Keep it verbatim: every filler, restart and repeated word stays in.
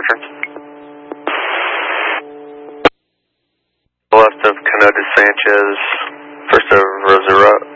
reference. Left of Cano de Sanchez, first of Rosa,